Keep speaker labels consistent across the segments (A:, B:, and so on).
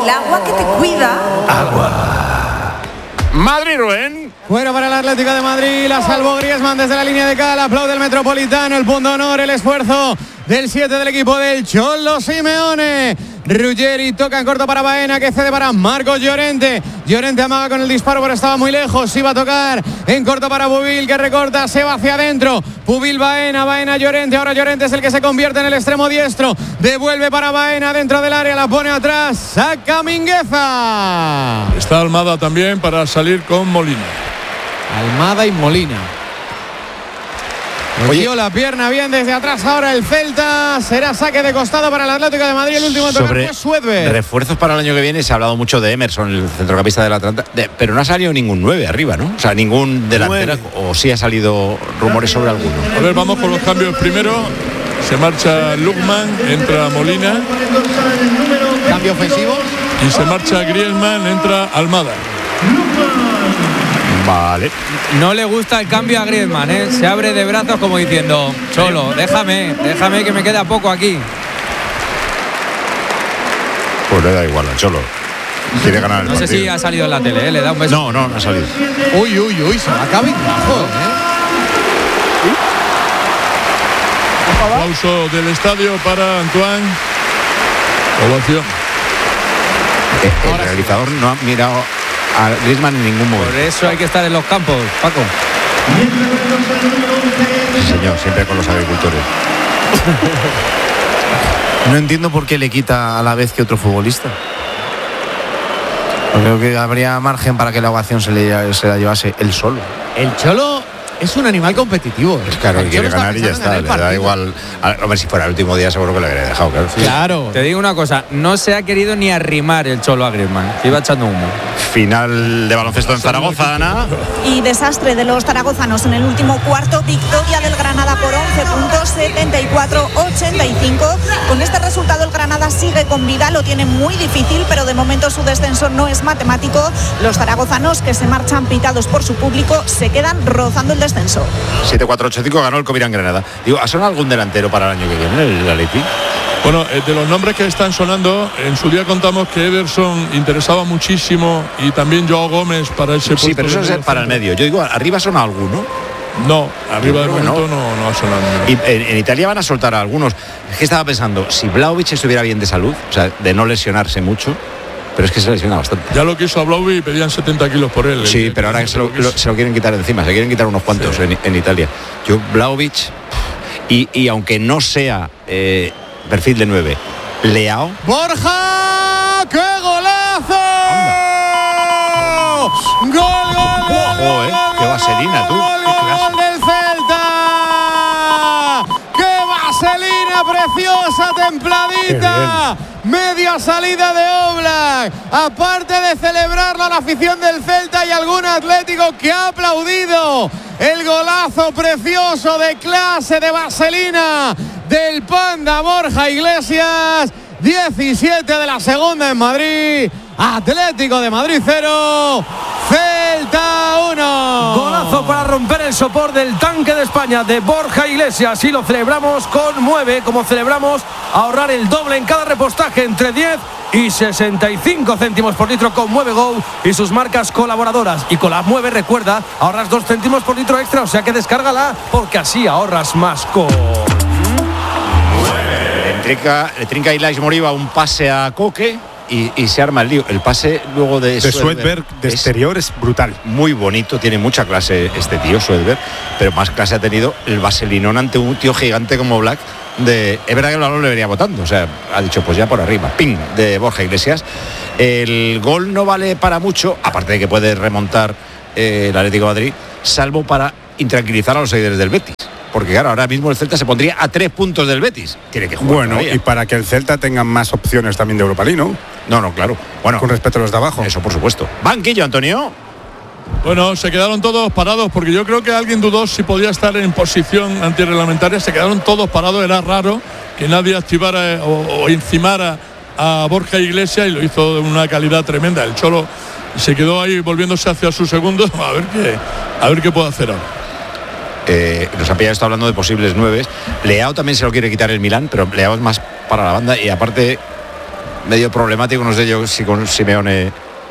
A: el agua que te cuida.
B: Madrid, Rubén.
C: Fuera para el Atlético de Madrid, la salvó Griezmann desde la línea de cal, aplaude el Metropolitano, el punto honor, el esfuerzo del 7 del equipo del Cholo Simeone. Ruggeri toca en corto para Baena, que cede para Marcos Llorente. Llorente amaga con el disparo, pero estaba muy lejos. Iba a tocar en corto para Pubil, que recorta, se va hacia adentro. Pubil, Baena, Baena, Llorente. Ahora Llorente es el que se convierte en el extremo diestro. Devuelve para Baena dentro del área, la pone atrás. Saca Mingueza.
D: Está Almada también para salir con Molina.
C: Almada y Molina. Metió la pierna bien desde atrás ahora el Celta. Será saque de costado para el Atlético de Madrid. El último en tocar fue Suedberg.
B: Refuerzos para el año que viene. Se ha hablado mucho de Emerson, el centrocampista del Atlanta, pero no ha salido ningún 9 arriba, ¿no? O sea, ningún delantero. O sí ha salido rumores sobre alguno.
D: A ver, vamos con los cambios primero. Se marcha Lukman, entra Molina.
C: Cambio ofensivo.
D: Y se marcha Griezmann, entra Almada.
B: Vale.
E: No le gusta el cambio a Griezmann, ¿eh? Se abre de brazos como diciendo, Cholo, déjame que me queda poco aquí.
B: Pues le da igual al Cholo. Quiere ganar el
E: partido. No sé si ha salido en la tele, ¿eh? Le da un beso.
B: No ha salido.
C: Uy, se va a acabar bajo,
D: Aplauso del estadio para Antoine. Ovación.
B: El realizador no ha mirado a Griezmann en ningún momento.
E: Por eso hay que estar en los campos, Paco.
B: Sí, señor, siempre con los agricultores.
F: No entiendo por qué le quita a la vez que otro futbolista. Creo que habría margen para que la ovación se la llevase él solo.
C: El Cholo es un animal competitivo.
B: Es claro, que quiere ganar y ya está. Le da igual. Hombre, si fuera el último día seguro que le habría dejado, claro.
C: Claro.
E: Te digo una cosa, no se ha querido ni arrimar el Cholo a Griezmann. Iba echando humo.
B: Final de baloncesto en Zaragoza, Ana.
G: Y desastre de los zaragozanos en el último cuarto. Victoria del Granada por 11 puntos, 74-85. Con este resultado el Granada sigue con vida, lo tiene muy difícil, pero de momento su descenso no es matemático. Los zaragozanos, que se marchan pitados por su público, se quedan rozando el descenso.
B: 7-4-8-5 ganó el Covirán Granada. Digo, ¿ha sonado algún delantero para el año que viene, el Atleti?
D: Bueno, de los nombres que están sonando, en su día contamos que Ederson interesaba muchísimo y también Joao Gómez para ese puesto.
B: Sí, pero eso es para el medio. Yo digo, ¿arriba son alguno?
D: No, arriba de momento no ha sonado.
B: Y en Italia van a soltar a algunos. Es que estaba pensando, si Vlahovic estuviera bien de salud, o sea, de no lesionarse mucho, pero es que se lesiona bastante.
D: Ya lo quiso a Vlahovic y pedían 70 kilos por él.
B: Sí, pero ahora se lo quieren quitar encima, se quieren quitar unos cuantos en Italia. Yo, Vlahovic, y aunque no sea perfil de 9, Leao.
C: ¡Borja! ¡Qué golazo! ¡Gol!
B: ¡Qué vaselina, tú!
C: ¡Gol del Celta! ¡Qué vaselina preciosa, templadita! Media salida de Oblak. Aparte de celebrarlo a la afición del Celta y algún atlético que ha aplaudido el golazo precioso de clase de vaselina del Panda Borja Iglesias. 17 de la segunda en Madrid. Atlético de Madrid 0, Celta 1.
H: Golazo para romper el sopor del tanque de España de Borja Iglesias, y lo celebramos con 9, como celebramos ahorrar el doble en cada repostaje, entre 10 y 65 céntimos por litro con Mueve Go y sus marcas colaboradoras. Y con la Mueve, recuerda, ahorras 2 céntimos por litro extra, o sea que descárgala porque así ahorras más con...
B: Le trinca Ilaix Moriba un pase a Coque y se arma el lío. El pase luego de
I: Suedberg de exterior es brutal.
B: Muy bonito, tiene mucha clase este tío, Suedberg, pero más clase ha tenido el vaselinón ante un tío gigante como Black. Es verdad que el balón le venía botando, o sea, ha dicho pues ya por arriba, ping, de Borja Iglesias. El gol no vale para mucho, aparte de que puede remontar el Atlético de Madrid, salvo para intranquilizar a los seguidores del Betis. Porque claro, ahora mismo el Celta se pondría a 3 puntos del Betis. Tiene que jugar.
I: Bueno, todavía. Y para que el Celta tenga más opciones también de Europa League, ¿no?
B: No, claro. Bueno,
I: con respecto a los de abajo.
B: Eso, por supuesto. Banquillo, Antonio.
D: Bueno, se quedaron todos parados porque yo creo que alguien dudó si podía estar en posición antirreglamentaria. Se quedaron todos parados. Era raro que nadie activara o encimara a Borja Iglesias, y lo hizo de una calidad tremenda. El Cholo se quedó ahí volviéndose hacia su segundo. A ver qué puede hacer ahora.
B: Nos ha pillado, está hablando de posibles 9. Leao también se lo quiere quitar el Milán, pero Leao es más para la banda, y aparte medio problemático, no sé yo si con Simeone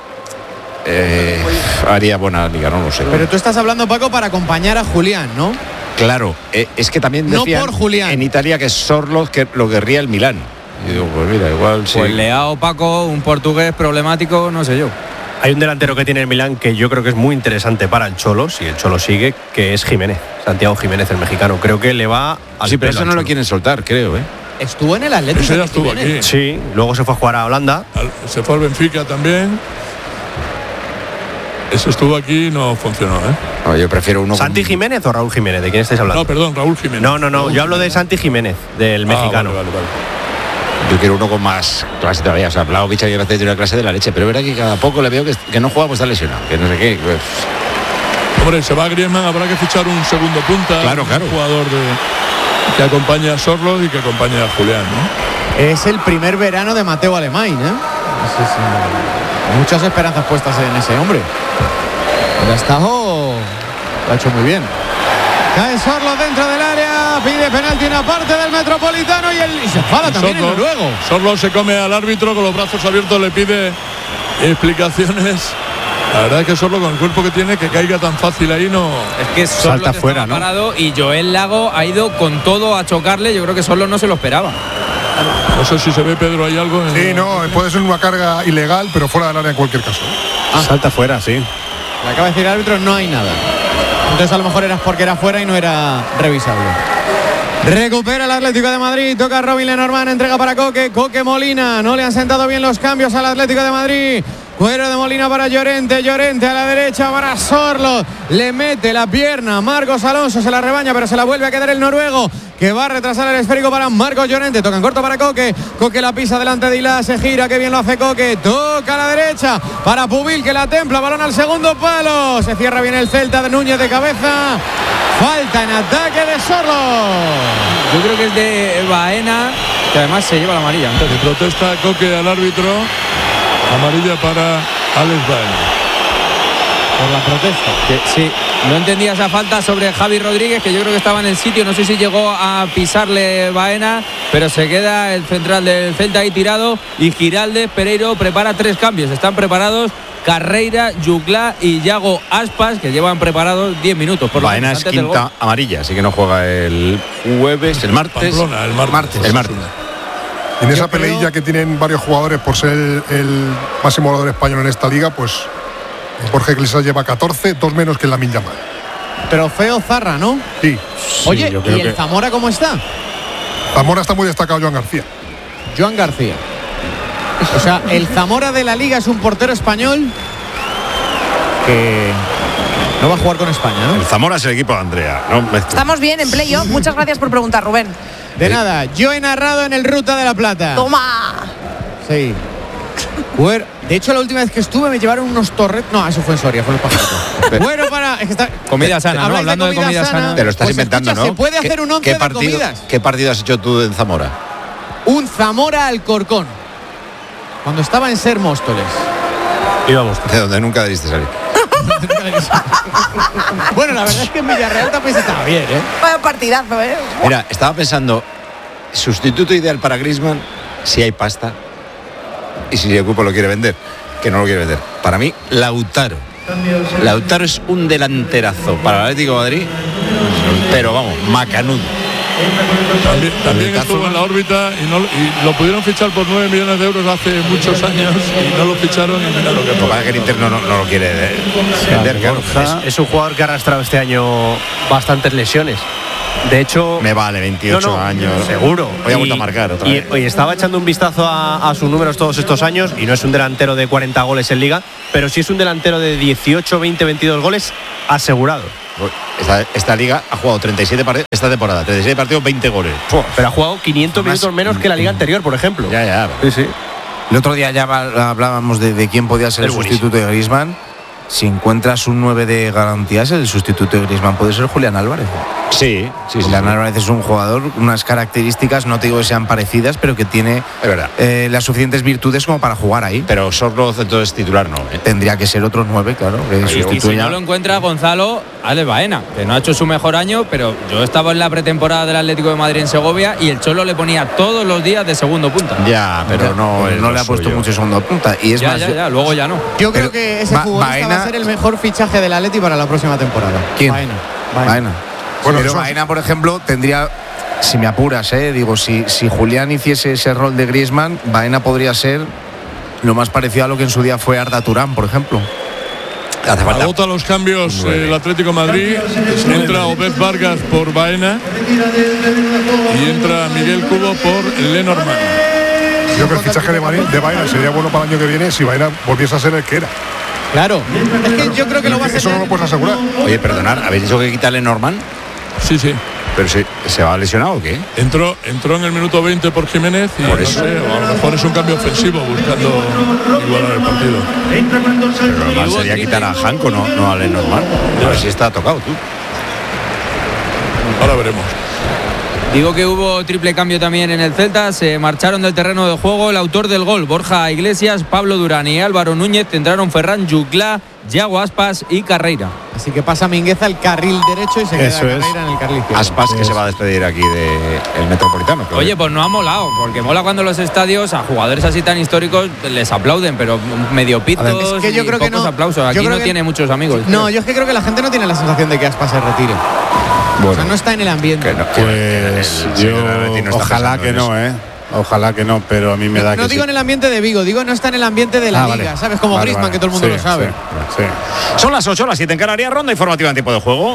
B: haría buena liga, no lo sé.
C: Pero tú estás hablando, Paco, para acompañar a Julián, ¿no?
B: Claro, es que también
C: No
B: decían
C: por Julián.
B: en Italia que Sorloth que lo querría el Milán. Y digo, pues mira, igual sí.
E: Pues Leao, Paco, un portugués problemático, no sé yo.
A: Hay un delantero que tiene el Milán que yo creo que es muy interesante para el Cholo, si el Cholo sigue, que es Jiménez, Santiago Jiménez, el mexicano. Creo que le va al
B: Sí, pero
A: pelo
B: eso
A: al
B: no lo
A: Cholo.
B: quieren soltar, creo, ¿eh?
C: Estuvo en el Atlético.
D: Ese ya estuvo aquí.
A: Sí, luego se fue a jugar a Holanda.
D: Se fue al Benfica también. Eso estuvo aquí y no funcionó, ¿eh?
B: No, yo prefiero uno
A: ¿Santi Jiménez o Raúl Jiménez? ¿De quién estáis hablando?
D: No, perdón, Raúl Jiménez.
A: No, yo hablo de Santi Jiménez, del mexicano.
D: Vale.
B: Yo quiero uno con más clase todavía. O sea, Vlahovic ayer hace una clase de la leche, pero es verdad que cada poco le veo que no juega, pues está lesionado, que no sé qué. Pues.
D: Hombre, se va Griezmann, habrá que fichar un segundo punta.
B: Claro.
D: Un jugador que acompañe a Sorloth y que acompañe a Julián, ¿no?
C: Es el primer verano de Mateo Alemán, ¿eh? Muchas esperanzas puestas en ese hombre. El Estajo lo ha hecho muy bien. Cae Sorloth dentro del área, pide penalti en la parte del Metropolitano y se enfada también el noruego.
D: Sorloth se come al árbitro con los brazos abiertos, le pide explicaciones. La verdad es que Sorloth, con el cuerpo que tiene, que caiga tan fácil ahí no.
E: Es que Sorloth
I: Salta fuera,
E: estaba
I: ¿no?
E: parado y Joel Lago ha ido con todo a chocarle. Yo creo que Sorloth no se lo esperaba.
D: No sé si se ve, Pedro, hay algo.
J: Sí, no, puede ser una carga ilegal, pero fuera del área en cualquier caso.
I: Salta fuera, sí.
C: Le acaba de decir el árbitro, no hay nada. Entonces a lo mejor era porque era fuera y no era revisable. Recupera el Atlético de Madrid, toca a Robin Lenormand, entrega para Coque Molina. No le han sentado bien los cambios al Atlético de Madrid. Cuero de Molina para Llorente a la derecha para Sorloth. Le mete la pierna Marcos Alonso, se la rebaña, pero se la vuelve a quedar el noruego, que va a retrasar el esférico para Marcos Llorente. Toca en corto para Coque la pisa delante de Ilá, se gira, que bien lo hace Coque. Toca a la derecha para Pubil, que la templa, balón al segundo palo. Se cierra bien el Celta de Núñez de cabeza. Falta en ataque de Sorloth.
E: Yo creo que es de Baena, que además se lleva la amarilla.
D: Le protesta Coque al árbitro. Amarilla para Alex Baena.
C: Por la protesta.
E: Sí, no entendía esa falta sobre Javi Rodríguez, que yo creo que estaba en el sitio. No sé si llegó a pisarle Baena, pero se queda el central del Celta ahí tirado. Y Giraldez Pereiro prepara 3 cambios. Están preparados Carreira, Yuclá y Yago Aspas, que llevan preparados 10 minutos. Por
B: Baena es quinta amarilla, así que no juega el jueves, el martes.
D: Pamplona, el martes.
B: El martes.
J: En esa peleilla que tienen varios jugadores por ser el máximo goleador español en esta liga, pues Borja Iglesias lleva 14, 2 menos que en Lamine Yamal.
C: Trofeo Zarra, ¿no?
J: Sí.
C: Oye,
I: yo creo
C: ¿y el
I: que-
C: Zamora cómo está?
J: Zamora está muy destacado, Joan García.
C: Joan García. O sea, el Zamora de la Liga es un portero español que no va a jugar con España, ¿no?
B: El Zamora es el equipo de Andrea, ¿no?
K: Estamos bien en playoff. Muchas gracias por preguntar, Rubén.
C: De nada, yo he narrado en el Ruta de la Plata.
K: Toma.
C: Sí. De hecho, la última vez que estuve me llevaron unos torres. No, eso fue en Soria, fue en los pajaritos. Bueno, para. Es que está...
E: Comida sana, ¿no?
C: Habláis
E: Hablando de comida sana.
B: Te lo estás
C: Pues
B: inventando,
C: escucha,
B: ¿no?
C: Se puede hacer un 11 de
B: partido,
C: comidas.
B: ¿Qué partido has hecho tú en Zamora?
C: Un Zamora Alcorcón. Cuando estaba en Ser Móstoles.
A: Íbamos.
B: De donde nunca debiste salir.
C: Bueno, la verdad es que en Villarreal también estaba bien, ¿eh?
K: Vaya partidazo, ¿eh?
B: Mira, estaba pensando, sustituto ideal para Griezmann, si hay pasta y si el equipo lo quiere vender, que no lo quiere vender. Para mí, Lautaro. Lautaro es un delanterazo para el Atlético de Madrid, pero vamos, macanudo.
D: También estuvo en la órbita y lo pudieron fichar por 9 millones de euros hace muchos años y no lo ficharon y mira lo que
B: Lo que
D: fue.
B: pasa es que el Inter no lo quiere vender, claro.
A: Es un jugador que ha arrastrado este año bastantes lesiones. De hecho,
B: Me vale, 28 años.
A: Seguro.
B: Hoy ha vuelto a marcar otra vez.
A: Y estaba echando un vistazo a sus números todos estos años y no es un delantero de 40 goles en Liga, pero sí es un delantero de 18, 20, 22 goles asegurado.
B: Esta liga ha jugado 37 partidos, esta temporada, 37 partidos, 20 goles.
A: Pero ha jugado 500 minutos menos que la Liga anterior, por ejemplo.
B: Ya.
A: Sí, sí.
F: El otro día ya hablábamos de quién podía ser el
A: Es
F: sustituto de Griezmann. Si encuentras un 9 de garantías, el sustituto de Griezmann puede ser Julián Álvarez.
B: Sí.
F: Julián Álvarez es un jugador, unas características, no te digo que sean parecidas, pero que tiene
B: Es verdad.
F: las suficientes virtudes como para jugar ahí.
B: Pero Sorloth entonces titular no, ¿eh?
F: Tendría que ser otro 9, claro, que
E: Y si
F: sustituya.
E: no lo encuentra Gonzalo, Alex Baena, que no ha hecho su mejor año, pero yo estaba en la pretemporada del Atlético de Madrid en Segovia y el Cholo le ponía todos los días de segundo punta.
B: Ya, pero no
F: le ha puesto mucho segundo punta. Y es más,
E: luego ya no.
C: Yo creo que ese futbolista va a ser el mejor fichaje del Atleti para la próxima temporada.
F: ¿Quién?
C: Baena.
F: Bueno, pero Baena, por ejemplo, tendría, si me apuras, digo, si Julián hiciese ese rol de Griezmann, Baena podría ser lo más parecido a lo que en su día fue Arda Turán, por ejemplo.
D: Agota los cambios el Atlético de Madrid. Entra Obed Vargas por Baena y entra Miguel Cubo por Lenormand.
J: Yo creo que el fichaje de Baena sería bueno para el año que viene si Baena volviese a ser el que era.
C: Claro, es que yo creo que lo va a ser.
J: Eso no lo puedes asegurar.
B: Oye, perdonad, ¿habéis dicho que quita Lenormand?
D: Sí.
B: ¿Pero se va lesionado o qué?
D: Entró en el minuto 20 por Jiménez y
B: por eso.
D: No sé, a lo mejor es un cambio ofensivo buscando igualar el partido.
B: Pero lo normal sería quitar a Janko, no a Lenormand. A ver si está tocado tú.
D: Ahora veremos.
E: Digo que hubo triple cambio también en el Celta. Se marcharon del terreno de juego el autor del gol, Borja Iglesias, Pablo Durán y Álvaro Núñez. Entraron Ferran Juclá, Yago Aspas y Carreira.
C: Así que pasa Mingueza al carril derecho y se queda Carreira en el carril izquierdo.
B: Aspas que se va a despedir aquí del Metropolitano. Claro.
E: Oye, pues no ha molado, porque mola cuando los estadios a jugadores así tan históricos les aplauden, pero medio pitos
C: es que yo creo
E: y pocos
C: que no,
E: aplausos. Aquí no tiene muchos amigos.
C: No, yo es que creo que la gente no tiene la sensación de que Aspas se retire. Bueno, o sea, no está en el ambiente.
I: Pues yo ojalá que no, ojalá que no, pero a mí me da que
C: no digo en el ambiente de Vigo, digo no está en el ambiente de la liga, ¿sabes? Como Griezmann, que todo el mundo lo sabe.
B: Sí. Son las 8, las 7 en Canarias, ronda informativa en tiempo de juego.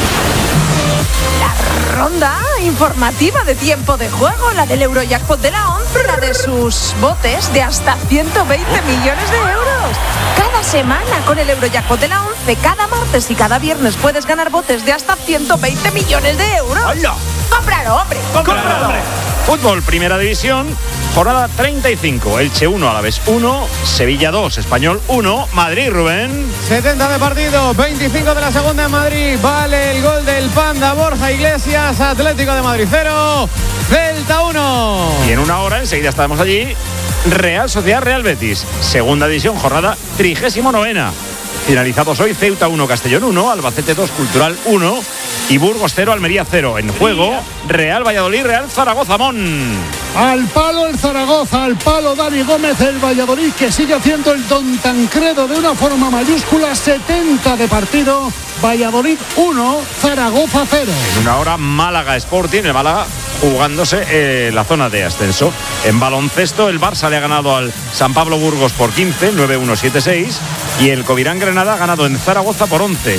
K: La ronda informativa de tiempo de juego, la del Eurojackpot de la 11, la de sus botes de hasta 120 millones de euros. Cada semana con el Eurojackpot de la 11, cada martes y cada viernes puedes ganar botes de hasta 120 millones de euros.
B: ¡Hola!
K: ¡Cómpralo, hombre! ¡Cómpralo!
B: Fútbol, Primera División, jornada 35. Elche 1, Alavés 1, Sevilla 2, Español 1, Madrid, Rubén.
C: 70 de partido, 25 de la segunda en Madrid. Vale el gol del Panda, Borja Iglesias. Atlético de Madrid 0, Celta 1.
B: Y en una hora, enseguida estamos allí, Real Sociedad, Real Betis. Segunda División, jornada 39. Finalizados hoy, Ceuta 1, Castellón 1, Albacete 2, Cultural 1 y Burgos 0, Almería 0. En juego, Real Valladolid, Real Zaragoza, Mon.
L: Al palo el Zaragoza, al palo Dani Gómez, el Valladolid, que sigue haciendo el Don Tancredo de una forma mayúscula. 70 de partido, Valladolid 1, Zaragoza 0.
B: En una hora, Málaga Sporting, el Málaga jugándose la zona de ascenso. En baloncesto, el Barça le ha ganado al San Pablo Burgos por 15, 9-1, 7-6. Y el Covirán Granada ha ganado en Zaragoza por 11,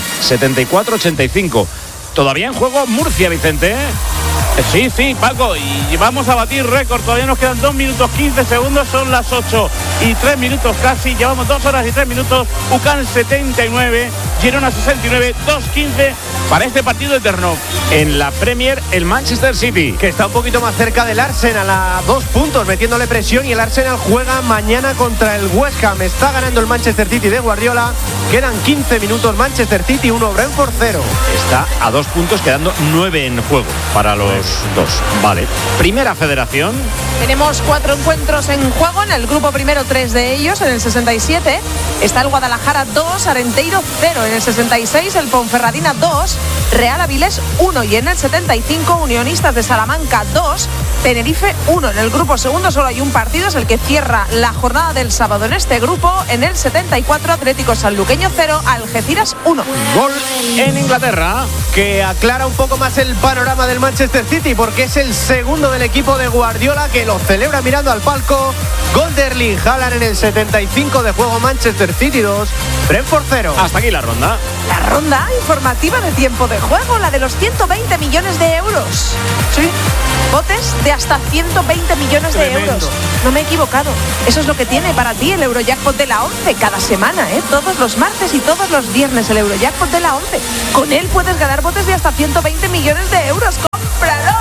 B: 74-85. Todavía en juego Murcia, Vicente.
M: Sí, Paco, y vamos a batir récord. Todavía nos quedan 2 minutos 15 segundos, son las 8 y 3 minutos casi. Llevamos 2 horas y 3 minutos. UCAN 79, Girona 69, 2-15 para este partido eterno.
B: En la Premier, el Manchester City,
A: que está un poquito más cerca del Arsenal, a 2 puntos, metiéndole presión, y el Arsenal juega mañana contra el West Ham. Está ganando el Manchester City de Guardiola. Quedan 15 minutos, Manchester City 1, Brentford 0.
B: Está a 2 puntos, quedando 9 en juego para los dos. Vale. Primera Federación.
K: Tenemos 4 encuentros en juego. En el grupo primero, 3 de ellos. En el 67 está el Guadalajara 2, Arenteiro 0. En el 66 el Ponferradina 2, Real Avilés 1. Y en el 75 Unionistas de Salamanca 2, Tenerife 1. En el grupo segundo solo hay un partido, es el que cierra la jornada del sábado en este grupo. En el 74 Atlético Sanluqueño 0, Algeciras 1.
A: Gol en Inglaterra que aclara un poco más el panorama del Manchester City, porque es el segundo del equipo de Guardiola, que lo celebra mirando al palco. Gol de Erling Haaland en el 75 de juego. Manchester City 2, Brentford 0.
B: Hasta aquí la ronda.
K: La ronda informativa de tiempo de juego, la de los 120 millones de euros. Sí, botes de hasta 120 millones de euros. No me he equivocado. Eso es lo que tiene para ti el Eurojackpot de la 11 cada semana, todos los martes y todos los viernes el Eurojackpot de la 11. Con él puedes ganar botes de hasta 120 millones de euros. ¡Cómpralo!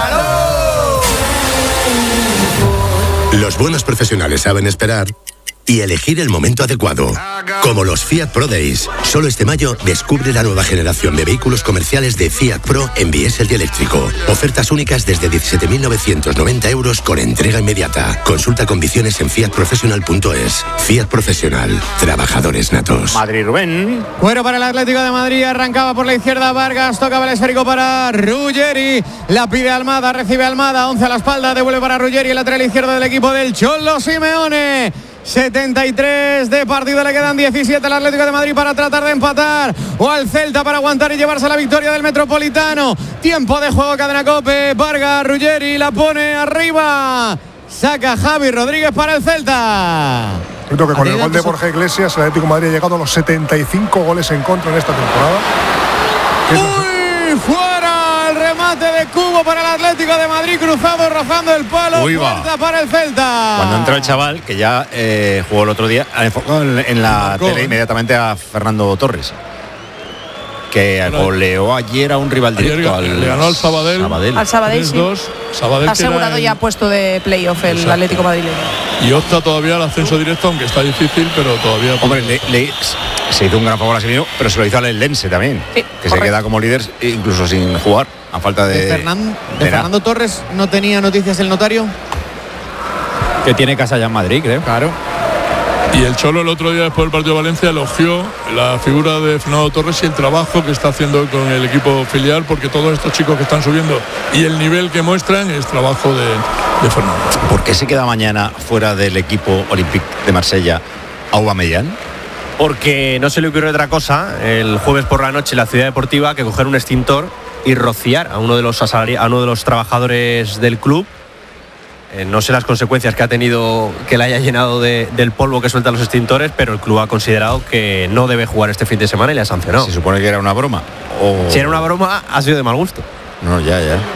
N: ¡Cómpralo! Los buenos profesionales saben esperar y elegir el momento adecuado. Como los Fiat Pro Days. Solo este mayo descubre la nueva generación de vehículos comerciales de Fiat Pro en diésel y eléctrico. Ofertas únicas desde 17.990 euros con entrega inmediata. Consulta condiciones en fiatprofessional.es. Fiat Profesional. Trabajadores natos.
B: Madrid, Rubén.
C: Cuero para el Atlético de Madrid. Arrancaba por la izquierda Vargas. Tocaba el esférico para Ruggeri. La pide Almada. Recibe Almada. 11 a la espalda. Devuelve para Ruggeri. El lateral izquierdo del equipo del Cholo Simeone. 73 de partido, le quedan 17 al Atlético de Madrid para tratar de empatar o al Celta para aguantar y llevarse la victoria del Metropolitano. Tiempo de juego, Cadena COPE. Vargas, Ruggeri la pone arriba, saca Javi Rodríguez para el Celta.
J: Creo que con el gol de Borja Iglesias el Atlético de Madrid ha llegado a los 75 goles en contra en esta temporada.
C: ¡Uy! ¡Fuera! El remate de Cubo para el Atlético de Madrid, cruzado, rozando el palo. Puerta para el Celta.
B: Cuando entró el chaval, que ya jugó el otro día, ha enfocado en la tele inmediatamente a Fernando Torres, que goleó ayer a un rival directo.
D: Le ganó al Sabadell.
K: Al Sabadell, sí.
D: Sabadell
K: ha asegurado ya puesto de playoff el Atlético madrileño.
D: Y opta todavía al ascenso directo, aunque está difícil, pero todavía...
B: Hombre, se hizo un gran favor a Sevilla, pero se lo hizo al Eldense también,
K: sí,
B: que se queda como líder incluso sin jugar, a falta de
C: Fernando Torres. ¿No tenía noticias el notario?
E: Que tiene casa ya en Madrid, creo.
C: Claro.
D: Y el Cholo el otro día, después del partido de Valencia, elogió la figura de Fernando Torres y el trabajo que está haciendo con el equipo filial, porque todos estos chicos que están subiendo y el nivel que muestran es trabajo de Fernando.
B: ¿Por qué se queda mañana fuera del equipo Olympique de Marsella Aubameyang?
A: Porque no se le ocurrió otra cosa el jueves por la noche en la Ciudad Deportiva que coger un extintor y rociar a uno de los trabajadores del club. No sé las consecuencias que ha tenido que le haya llenado del polvo que sueltan los extintores, pero el club ha considerado que no debe jugar este fin de semana y le ha sancionado.
B: ¿Se supone que era una broma?
A: Si era una broma, ha sido de mal gusto.
B: No, ya.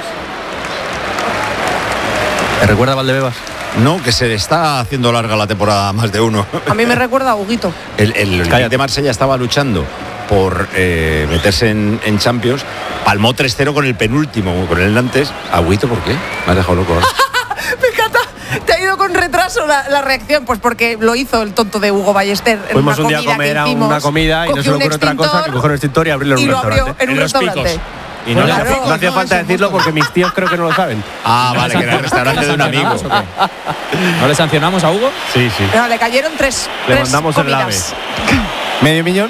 A: ¿Te recuerda a Valdebebas?
B: No, que se le está haciendo larga la temporada, más de uno.
K: A mí me recuerda a Huguito.
B: El de Marsella estaba luchando por meterse en Champions, palmó 3-0 con el penúltimo, con el Nantes. Agüito, ¿por qué? Me has dejado loco ahora.
K: Me encanta, te ha ido con retraso la reacción, pues porque lo hizo el tonto de Hugo Ballester.
A: Fuimos un día a comer a una comida y no se le ocurrió otra cosa que coger un extintor y abrirlo en un restaurante.
K: En un restaurante.
A: Y no hacía falta decirlo porque mis tíos creo que no lo saben.
B: Ah, vale, que era el restaurante de un amigo.
E: ¿No le sancionamos a Hugo?
B: Sí.
K: No, le cayeron tres
A: mandamos el AVE.
F: ¿Medio millón?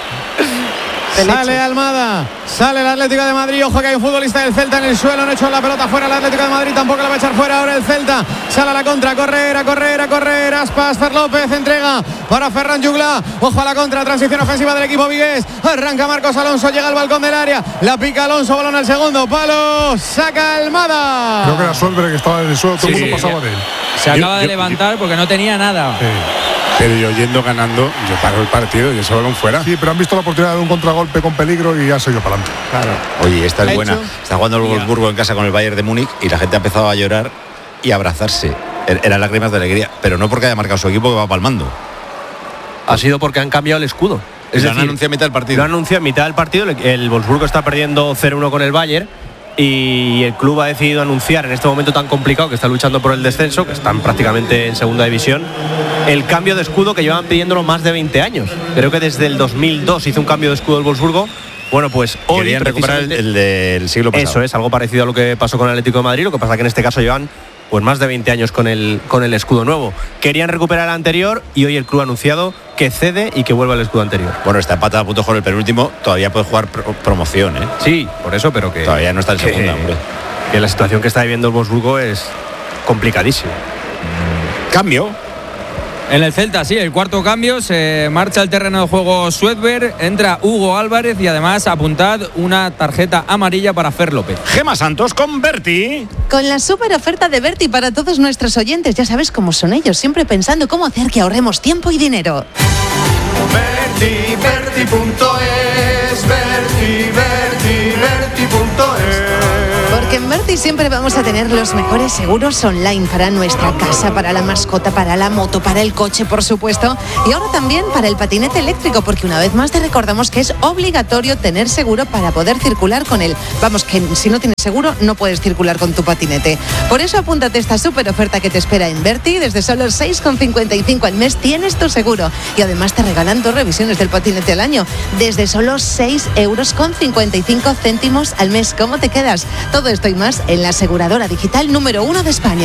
C: Sale Almada, sale el Atlético de Madrid. Ojo que hay un futbolista del Celta en el suelo. No echó la pelota fuera el Atlético de Madrid, tampoco la va a echar fuera ahora el Celta. Sale a la contra, a correr. Aspas, Fer López, entrega para Ferran Jugla. Ojo a la contra, transición ofensiva del equipo vigués. Arranca Marcos Alonso, llega al balcón del área. La pica Alonso, balón al segundo palo. Saca Almada.
J: Creo que era Solver que estaba en el suelo, todo el mundo pasaba de él.
E: Se acaba de levantar porque no tenía nada.
I: Sí. Pero yo yendo ganando, yo paro el partido, yo ese balón fuera.
J: Sí, pero han visto la oportunidad de un contragolpe con peligro y ha seguido para adelante.
C: Claro.
B: Oye, esta es buena. Está jugando el Wolfsburgo en casa con el Bayern de Múnich y la gente ha empezado a llorar y a abrazarse. Eran lágrimas de alegría, pero no porque haya marcado su equipo que va palmando.
A: Ha sido porque han cambiado el escudo.
B: Es decir, lo han anunciado a mitad del partido.
A: Lo han anunciado a mitad del partido. El Wolfsburgo está perdiendo 0-1 con el Bayern. Y el club ha decidido anunciar en este momento tan complicado que está luchando por el descenso, que están prácticamente en segunda división, el cambio de escudo que llevan pidiéndolo más de 20 años. Creo que desde el 2002 hizo un cambio de escudo el Wolfsburgo. Bueno, pues hoy
B: querían recuperar el del siglo pasado.
A: Eso es, algo parecido a lo que pasó con el Atlético de Madrid. Lo que pasa que en este caso llevan pues más de 20 años con el escudo nuevo. Querían recuperar el anterior y hoy el club ha anunciado que cede y que vuelva al escudo anterior.
B: Bueno, está empatado a puntos con el penúltimo, todavía puede jugar promoción, ¿eh?
A: Sí, por eso, pero que
B: todavía no está en segunda, hombre.
A: Que la situación que está viviendo el Wolfsburgo es complicadísima.
B: Cambio.
E: En el Celta, sí, el cuarto cambio, se marcha al terreno de juego Suedberg, entra Hugo Álvarez y además apuntad una tarjeta amarilla para Fer López.
B: Gema Santos con Berti.
O: Con la súper oferta de Berti para todos nuestros oyentes, ya sabes cómo son ellos, siempre pensando cómo hacer que ahorremos tiempo y dinero.
P: Berti.es, Berti.es.
O: Porque en Berti siempre vamos a tener los mejores seguros online para nuestra casa, para la mascota, para la moto, para el coche, por supuesto. Y ahora también para el patinete eléctrico, porque una vez más te recordamos que es obligatorio tener seguro para poder circular con él. Vamos, que si no tienes seguro no puedes circular con tu patinete. Por eso apúntate a esta súper oferta que te espera en Berti. Desde solo 6,55 al mes tienes tu seguro. Y además te regalan 2 revisiones del patinete al año. Desde solo 6,55 € al mes. ¿Cómo te quedas? Todo esto y más en la aseguradora digital número 1 de España.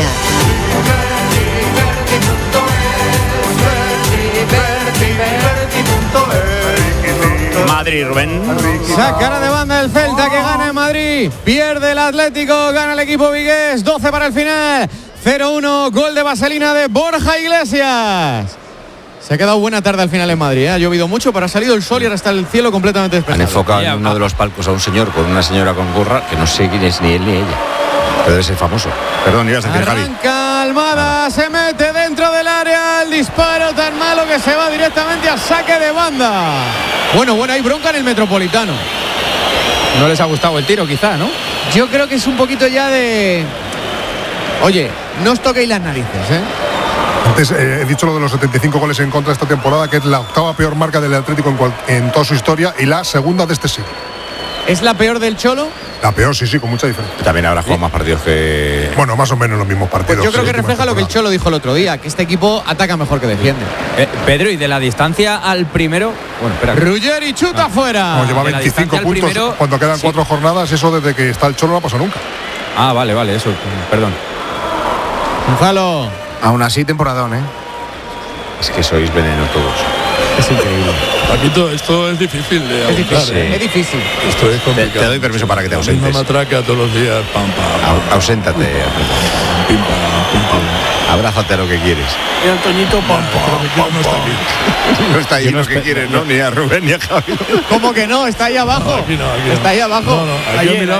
B: Madrid, Rubén.
C: Sacará de banda el Celta, que gana en Madrid. Pierde el Atlético, gana el equipo vigués. 12 para el final. 0-1, gol de vaselina de Borja Iglesias. Se ha quedado buena tarde al final en Madrid, ¿eh? Ha llovido mucho, pero ha salido el sol y ahora está el cielo completamente despejado.
B: Han enfocado en uno de los palcos a un señor con una señora con gorra, que no sé quién es ni él ni ella. Pero debe ser famoso. Perdón, ibas a decir, Javi.
C: Arranca Almada, se mete dentro del área, el disparo tan malo que se va directamente a saque de banda. Bueno, hay bronca en el Metropolitano.
E: No les ha gustado el tiro, quizá, ¿no?
C: Yo creo que es un poquito ya de... Oye, no os toquéis las narices, ¿eh?
J: Antes he dicho lo de los 75 goles en contra esta temporada, que es la 8ª peor marca del Atlético en toda su historia y la 2ª de este siglo.
C: ¿Es la peor del Cholo?
J: La peor, sí, con mucha diferencia.
B: También habrá jugado más partidos que...
J: Bueno, más o menos los mismos partidos.
C: Pues yo creo que refleja lo que el Cholo dijo el otro día, que este equipo ataca mejor que defiende.
E: Pedro, y de la distancia al primero... Bueno, espera.
C: Ruggeri chuta afuera.
J: Como lleva 25 puntos primero, cuando quedan 4 jornadas, eso desde que está el Cholo no ha pasado nunca.
E: Ah, vale, eso, perdón.
C: Gonzalo.
F: Aún así, temporadón, ¿eh?
B: Es que sois veneno todos.
C: Es increíble.
D: Paquito, esto es difícil de aguantar,
C: es difícil.
D: Esto es complicado.
B: Te doy permiso para que te ausentes.
D: Una matraca todos los días, pam.
B: Auséntate.
D: Pim, pam.
B: Abrázate a lo que quieres.
M: Y Antoñito, pam.
D: No está aquí.
B: No está ahí lo que quieres, ¿no? Ni a Rubén ni a Javi.
C: ¿Cómo que no? Está ahí abajo.
D: No, aquí
C: está ahí abajo.
D: No, aquí
C: ayer.
B: ¿no?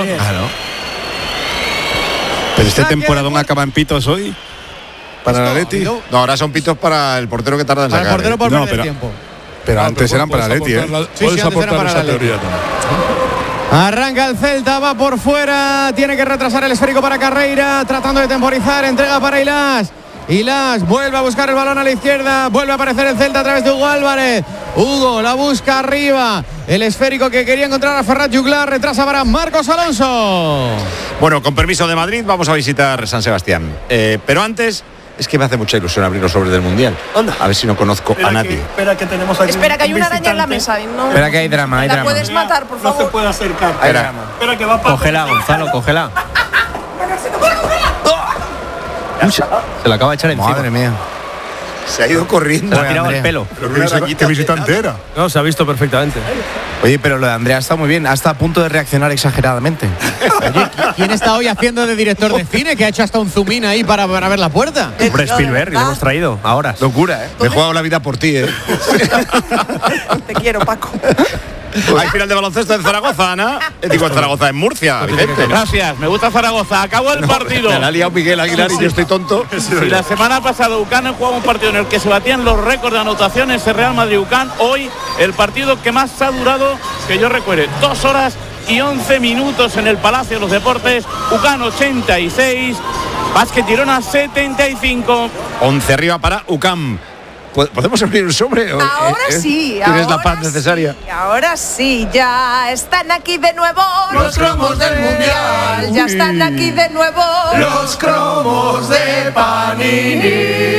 I: Pero este temporadón acaba en pitos hoy. Para la Leti.
B: No, ahora son pitos para el portero que tarda en sacar.
C: Para el portero por perder tiempo.
I: Pero antes eran para la Leti, ¿eh?
D: Puedes aportar esa teoría también.
C: Arranca el Celta, va por fuera, tiene que retrasar el esférico para Carreira, tratando de temporizar, entrega para Ilás. Ilás vuelve a buscar el balón a la izquierda, vuelve a aparecer el Celta a través de Hugo Álvarez. Hugo la busca arriba, el esférico que quería encontrar a Ferrat Juglar, retrasa para Marcos Alonso.
B: Bueno, con permiso de Madrid, vamos a visitar San Sebastián. Pero antes... Es que me hace mucha ilusión abrir los sobres del Mundial.
M: Onda.
B: A ver si no conozco a nadie.
M: Espera que tenemos aquí.
K: Espera que hay una araña en la mesa. No,
F: espera que hay drama,
K: ¿La puedes matar, por favor?
M: No se puede acercar.
F: Hay drama.
M: Espera que va para.
E: Cógela, Gonzalo, cógela. Se la acaba de echar encima.
F: Madre mía.
B: Se ha ido corriendo.
E: Se ha tirado el pelo.
J: ¿Qué visitante era?
H: No, se ha visto perfectamente.
F: Oye, pero lo de Andrea está muy bien. Hasta a punto de reaccionar exageradamente.
C: Oye, ¿quién está hoy haciendo de director de cine? Que ha hecho hasta un zoom in ahí para ver la puerta.
E: Hombre, Spielberg, lo hemos traído ahora.
F: Locura, ¿eh?
B: Me he jugado la vida por ti, ¿eh?
K: Te quiero, Paco.
B: Hay final de baloncesto en Zaragoza, Ana. Digo, en Zaragoza, en Murcia, Vicente.
M: Gracias, me gusta Zaragoza. Acabó el partido.
B: Me la ha liado Miguel Aguilar y yo estoy tonto.
M: Si la semana pasada UCAN jugaba un partido en el que se batían los récords de anotaciones en Real Madrid-UCAN, hoy el partido que más ha durado, que yo recuerde, 2 horas y 11 minutos en el Palacio de los Deportes. UCAN 86, Básquet Girona 75.
B: 11 arriba para UCAM. ¿Podemos abrir el sobre?
K: Ahora sí.
B: ¿Tienes la paz necesaria?
K: Sí, ahora sí, ya están aquí de nuevo
P: los cromos del Mundial.
K: Ya están aquí de nuevo
P: los cromos de Panini.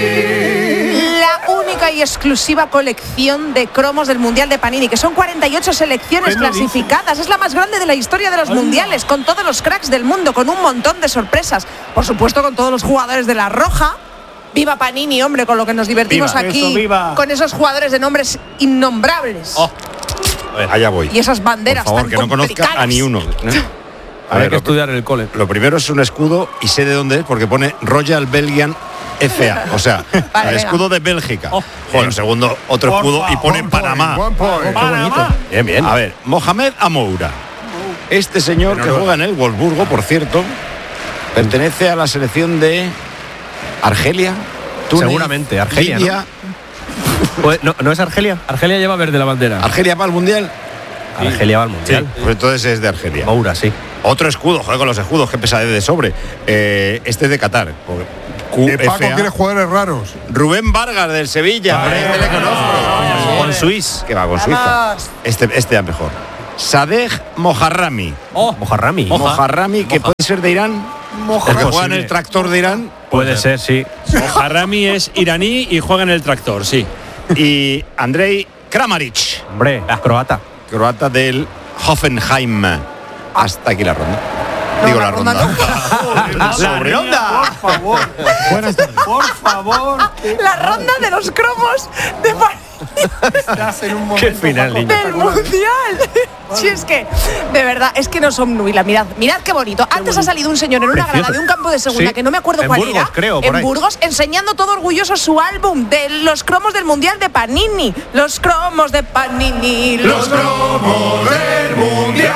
K: La única y exclusiva colección de cromos del Mundial de Panini, que son 48 selecciones clasificadas. Es la más grande de la historia de los mundiales, con todos los cracks del mundo, con un montón de sorpresas. Por supuesto, con todos los jugadores de la Roja. Viva Panini, hombre, con lo que nos divertimos aquí.
M: Eso,
K: con esos jugadores de nombres innombrables.
B: Allá voy.
K: Y esas banderas
B: por favor,
K: tan
B: que no conozca a ni uno.
E: Hay que estudiar en el cole.
B: Lo primero es un escudo y sé de dónde es porque pone Royal Belgian FA, o sea, el escudo de Bélgica. Bueno, segundo, otro escudo y pone Panamá. Bien, bien. A ver, Mohamed Amoura. Este señor que juega en el Wolfsburgo, por cierto, pertenece a la selección de Argelia, Túnez,
E: seguramente, Argelia,
B: Libia.
E: ¿No? ¿No es Argelia? Argelia lleva verde la bandera.
B: ¿Argelia va al Mundial?
E: Argelia va al Mundial.
B: Sí, pues entonces es de Argelia.
E: Moura, sí.
B: Otro escudo, joder, con los escudos, qué pesadez de sobre. Este es de Qatar.
J: Paco quiere jugadores raros.
B: Rubén Vargas del Sevilla, le conozco. Con Suiza, que va con Suiza. Este es mejor. Sadegh Moharrami. Moharrami, que puede ser de Irán. El que juega en el tractor de Irán.
Q: Puede ser, sí. Moharrami es iraní y juega en el tractor, sí.
B: Y Andrei Kramaric.
Q: Hombre,
B: croata del Hoffenheim. Hasta aquí la ronda. Digo la ronda.
A: La ronda.
L: Por favor.
C: Buenas tardes.
L: Por favor.
K: La ronda de los cromos de
L: Estás en un momento
A: Qué final, niña.
K: del mundial. Si es que, de verdad, es que no son Nuila. Mirad qué bonito. Antes ha salido un señor en una grada de un campo de segunda, que no me acuerdo cuál
A: Burgos,
K: era.
A: creo, por
K: en
A: ahí.
K: Burgos, enseñando todo orgulloso su álbum de los cromos del mundial de Panini. Los cromos de Panini.
P: Los cromos del mundial.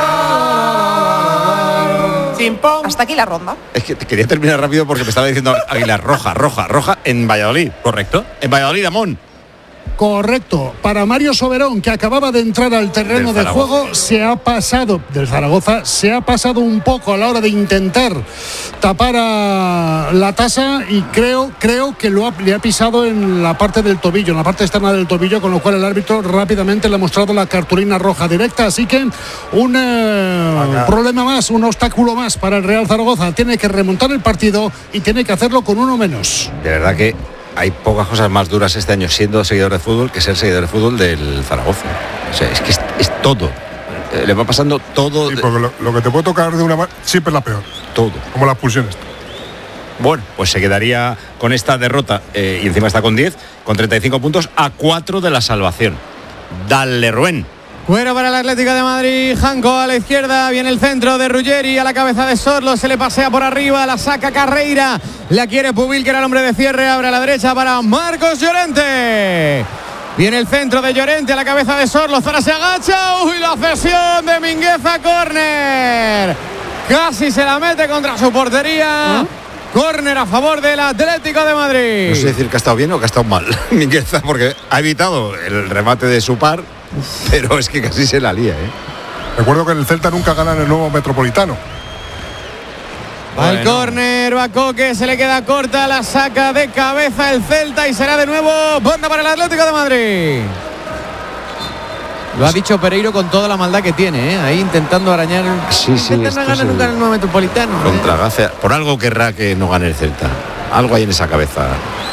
K: Hasta aquí la ronda.
B: Es que quería terminar rápido porque me estaba diciendo Aguilar, roja en Valladolid.
Q: Correcto.
B: En Valladolid, Amón.
L: Correcto. Para Mario Soberón, que acababa de entrar al terreno de juego, del Zaragoza, se ha pasado un poco a la hora de intentar tapar a la tasa y creo que le ha pisado en la parte del tobillo, en la parte externa del tobillo, con lo cual el árbitro rápidamente le ha mostrado la cartulina roja directa. Así que un problema más, un obstáculo más para el Real Zaragoza. Tiene que remontar el partido y tiene que hacerlo con uno menos.
B: De verdad que hay pocas cosas más duras este año siendo seguidor de fútbol que ser seguidor de fútbol del Zaragoza. O sea, es que es todo. Le va pasando todo.
J: Sí, porque lo que te puede tocar de una mano siempre es la peor.
B: Todo.
J: Como las pulsiones.
B: Bueno, pues se quedaría con esta derrota y encima está con 10, con 35 puntos a 4 de la salvación. Dale, Rubén.
C: Fuera para el Atlético de Madrid, Janko a la izquierda, viene el centro de Ruggeri a la cabeza de Sorlo, se le pasea por arriba, la saca Carreira, la quiere Pubil, que era el hombre de cierre, abre a la derecha para Marcos Llorente. Viene el centro de Llorente a la cabeza de Sorlo, Zara se agacha, uy, la cesión de Mingueza, córner. Casi se la mete contra su portería. Córner a favor del Atlético de Madrid.
B: No sé decir que ha estado bien o que ha estado mal, Mingueza, porque ha evitado el remate de su par. Pero es que casi se la lía,
J: Recuerdo que el Celta nunca gana en el nuevo Metropolitano.
C: Al córner, Bacoque, se le queda corta, la saca de cabeza el Celta y será de nuevo banda para el Atlético de Madrid. Lo ha dicho Pereiro con toda la maldad que tiene, ahí intentando arañar.
B: Sí,
C: no gana nunca en el nuevo Metropolitano.
B: Contra Gracia. Por algo querrá que no gane el Celta. Algo hay en esa cabeza.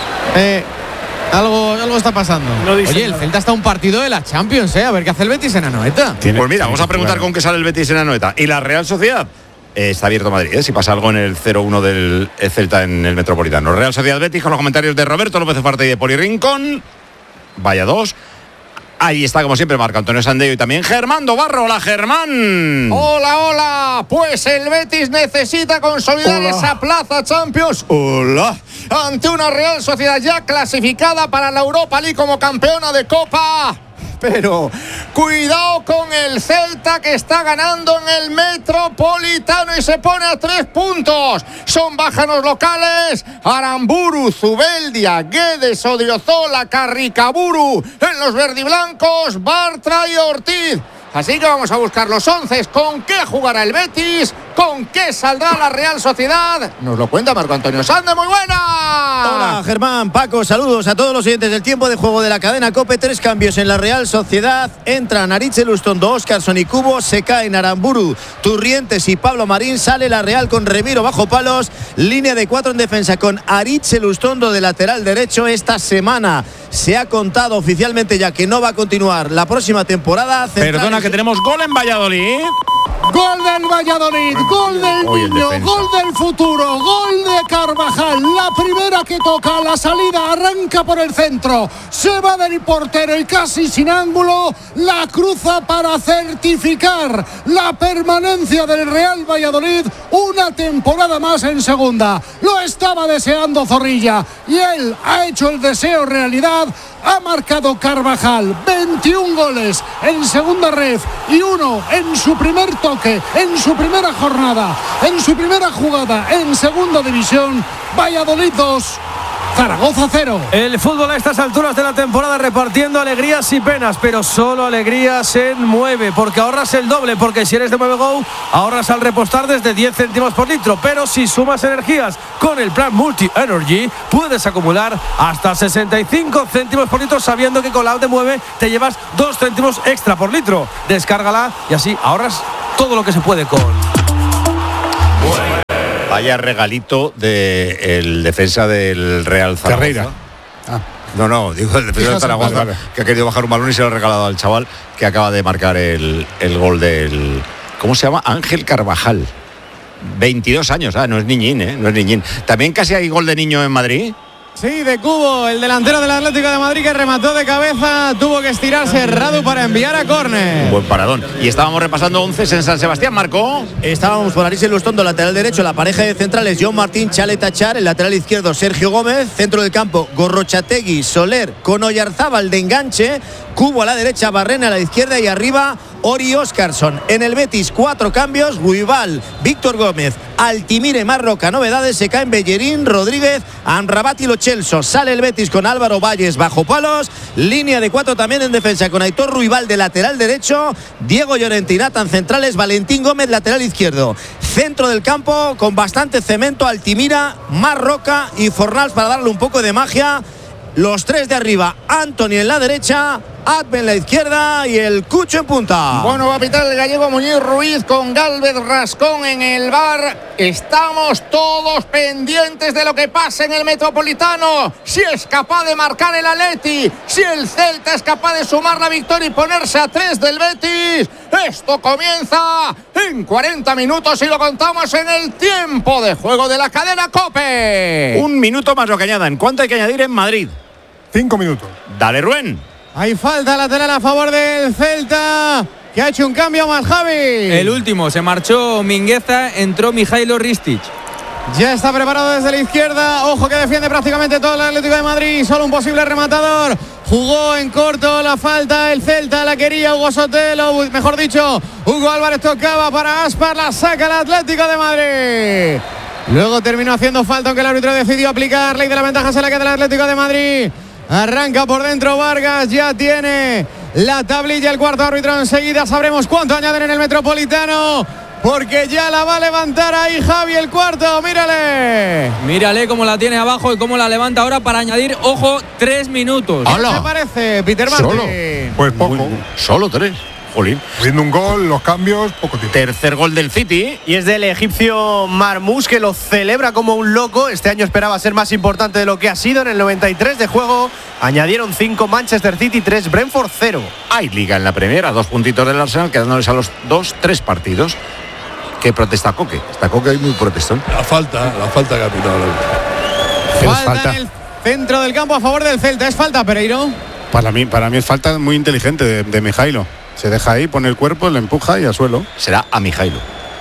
C: Algo está pasando. Oye, el Celta está a un partido de la Champions, a ver qué hace el Betis en Anoeta.
B: Pues mira, vamos a preguntar con qué sale el Betis en Anoeta. ¿Y la Real Sociedad? Está abierto Madrid, si pasa algo en el 0-1 del Celta en el Metropolitano. Real Sociedad Betis, con los comentarios de Roberto López Ufarte y de Poli Rincón. Vaya dos. Ahí está, como siempre, Marco Antonio Sandeo y también Germán Dobarro. Hola, Germán.
R: Hola. Pues el Betis necesita consolidar esa plaza Champions.
B: Hola.
R: Ante una Real Sociedad ya clasificada para la Europa League como campeona de Copa. Pero cuidado con el Celta, que está ganando en el Metropolitano y se pone a 3 puntos. Son bajanos locales: Aramburu, Zubeldia, Guedes, Odriozola, Carricaburu. En los verdiblancos, Bartra y Ortiz. Así que vamos a buscar los 11. ¿Con qué jugará el Betis? ¿Con qué saldrá la Real Sociedad? Nos lo cuenta Marco Antonio Sande. ¡Muy buena!
S: Hola, Germán, Paco, saludos a todos los oyentes del tiempo de juego de la cadena COPE. 3 cambios en la Real Sociedad. Entran Aritz Lustondo, Óscarson y Cubo. Se caen Aramburu, Turrientes y Pablo Marín. Sale la Real con Remiro bajo palos. Línea de 4 en defensa con Aritz Lustondo de lateral derecho. Esta semana se ha contado oficialmente ya que no va a continuar la próxima temporada.
Q: Perdona, que tenemos gol en Valladolid.
L: Gol del Valladolid, gol del niño, gol del futuro, gol de Carvajal. La primera que toca, la salida, arranca por el centro, se va del portero y casi sin ángulo la cruza para certificar la permanencia del Real Valladolid una temporada más en segunda. Lo estaba deseando Zorrilla y él ha hecho el deseo realidad. Ha marcado Carvajal 21 goles en segunda ref y 1 en su primer toque, en su primera jornada, en su primera jugada en segunda división. Valladolid 2, Zaragoza 0.
H: El fútbol a estas alturas de la temporada repartiendo alegrías y penas, pero solo alegrías en 9, porque ahorras el doble, porque si eres de 9Go ahorras al repostar desde 10 céntimos por litro, pero si sumas energías con el plan Multi Energy puedes acumular hasta 65 céntimos por litro, sabiendo que con la app de Mueve te llevas 2 céntimos extra por litro. Descárgala y así ahorras todo lo que se puede con...
B: Vaya regalito del defensa del Real Zaragoza.
I: Carreira.
B: No, digo el defensa del Zaragoza, vale. Que ha querido bajar un balón y se lo ha regalado al chaval que acaba de marcar el gol del... ¿Cómo se llama? Ángel Carvajal. 22 años, no es niñín, no es niñín. También casi hay gol de niño en Madrid.
C: Sí, de Cubo, el delantero del Atlético de Madrid que remató de cabeza, tuvo que estirarse Radu para enviar a córner.
B: Buen paradón. Y estábamos repasando 11 en San Sebastián, Marco.
S: Estábamos por Aris Lustondo, lateral derecho, la pareja de centrales, John Martín, Chale Tachar, el lateral izquierdo, Sergio Gómez, centro del campo, Gorrochategui, Soler, con Oyarzábal de enganche, Cubo a la derecha, Barrena a la izquierda y arriba Ori Óscarson. En el Betis 4 cambios, Ruibal, Víctor Gómez, Altimire, Marroca. Novedades, se caen Bellerín, Rodríguez, Amrabat y Lo Celso. Sale el Betis con Álvaro Valles bajo palos, línea de 4 también en defensa con Aitor Ruibal de lateral derecho, Diego Llorente y Nathan centrales, Valentín Gómez lateral izquierdo. Centro del campo con bastante cemento, Altimira, Marroca y Fornals para darle un poco de magia. Los 3 de arriba, Anthony en la derecha, Adven en la izquierda y el Cucho en punta.
R: Bueno, va a pitar el gallego Muñiz Ruiz con Gálvez Rascón en el bar. Estamos todos pendientes de lo que pasa en el Metropolitano. Si es capaz de marcar el Atleti, si el Celta es capaz de sumar la victoria y ponerse a 3 del Betis. Esto comienza en 40 minutos y lo contamos en el tiempo de juego de la cadena COPE.
B: Un minuto más lo que añadan. ¿Cuánto hay que añadir en Madrid?
J: 5 minutos.
B: Dale, Rubén.
C: Hay falta lateral a favor del Celta, que ha hecho un cambio más, Javi.
E: El último, se marchó Mingueza, entró Mijailo Ristic.
C: Ya está preparado desde la izquierda. Ojo que defiende prácticamente todo el Atlético de Madrid. Solo un posible rematador. Jugó en corto la falta. El Celta la quería Hugo Sotelo. Mejor dicho, Hugo Álvarez tocaba para Aspar. La saca el Atlético de Madrid. Luego terminó haciendo falta, aunque el árbitro decidió aplicar. Ley de la ventaja se la queda el Atlético de Madrid. Arranca por dentro Vargas. Ya tiene la tablilla el cuarto árbitro. Enseguida sabremos cuánto añaden en el Metropolitano, porque ya la va a levantar ahí Javi el cuarto. Mírale
E: cómo la tiene abajo y cómo la levanta ahora para añadir, ojo, 3 minutos.
C: ¿Qué te parece, Peter Martin?
J: Solo, pues poco.
B: Solo 3. Jolín.
J: Viendo un gol, los cambios, poco tiempo.
B: Tercer gol del City.
A: Y es del egipcio Marmous, que lo celebra como un loco. Este año esperaba ser más importante de lo que ha sido. En el 93 de juego añadieron 5 Manchester City, 3 Brentford, 0.
B: Hay liga en la Premier, 2 puntitos del Arsenal, quedándoles a los 2 3 partidos. ¿Qué protesta Coque? Está Coque ahí muy protestón.
D: La falta capital.
C: Falta en el centro del campo a favor del Celta. ¿Es falta, Pereiro?
I: Para mí es falta muy inteligente de Mijailo. Se deja ahí, pone el cuerpo, le empuja y al suelo.
B: Será a Mijailo.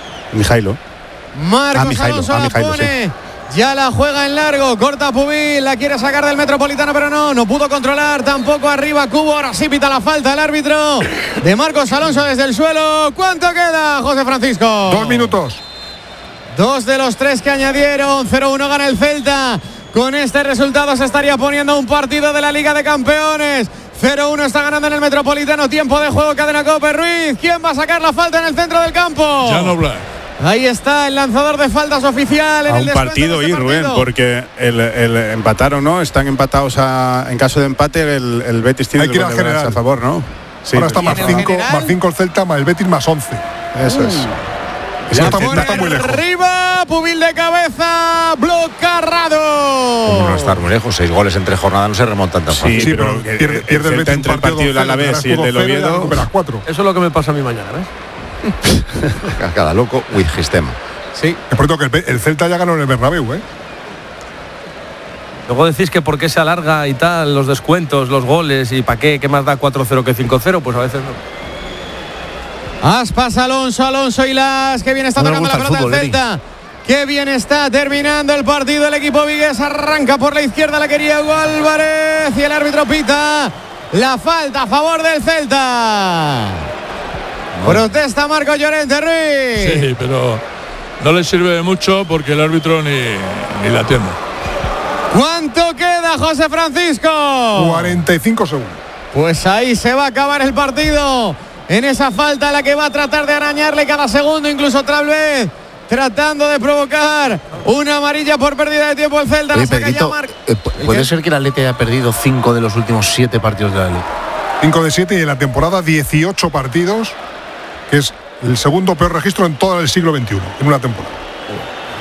C: Marcos Alonso la pone. Sí. Ya la juega en largo, corta Pubil, la quiere sacar del Metropolitano, pero no pudo controlar, tampoco arriba Cubo. Ahora sí pita la falta el árbitro de Marcos Alonso desde el suelo. ¿Cuánto queda, José Francisco?
J: 2 minutos.
C: 2 de los 3 que añadieron. 0-1 gana el Celta. Con este resultado se estaría poniendo un partido de la Liga de Campeones. 0-1 está ganando en el Metropolitano. Tiempo de juego, cadena COPE. Ruiz, ¿quién va a sacar la falta en el centro del campo?
D: Jan Oblak.
C: Ahí está el lanzador de faltas oficial en
I: a
C: el
I: un partido y Rubén, porque el empataron, ¿no? Están empatados en caso de empate el Betis tiene
J: que ir al general
I: a favor, ¿no?
J: Sí. Ahora está más 5 el Celta, más el Betis más 11.
I: Eso es.
J: Eso está muy lejos.
C: Arriba, Pubil de cabeza, blocarrado.
B: Como no estar muy lejos, 6 goles en 3 jornadas no se remontan tan fácil.
J: Sí, pero pierde el Betis
I: entre el partido del Alavés y el del Oviedo.
H: Eso es lo que me pasa a mí mañana, ¿ves?
B: Cada loco with his tema.
C: Sí.
J: Es por que el Celta ya ganó en el Bernabéu, ¿eh?
H: Luego decís que por qué se alarga y tal, los descuentos, los goles y para qué más da 4-0 que 5-0, pues a veces no.
C: Aspas, Alonso y Las, que bien está tocando la pelota el Celta. Qué bien está terminando el partido el equipo vigués. Arranca por la izquierda, la quería Hugo Álvarez y el árbitro pita la falta a favor del Celta. Protesta Marco Llorente, Ruiz.
D: Sí, pero no le sirve de mucho porque el árbitro ni la atiende.
C: ¿Cuánto queda, José Francisco?
J: 45 segundos.
C: Pues ahí se va a acabar el partido. En esa falta la que va a tratar de arañarle cada segundo, incluso otra vez tratando de provocar una amarilla por pérdida de tiempo el Celta.
F: Oye, Pedrito, ¿puede ser que el Atleti haya perdido 5 de los últimos 7 partidos de la Liga?
J: 5 de 7 y en la temporada 18 partidos, que es el segundo peor registro en todo el siglo XXI, en una temporada.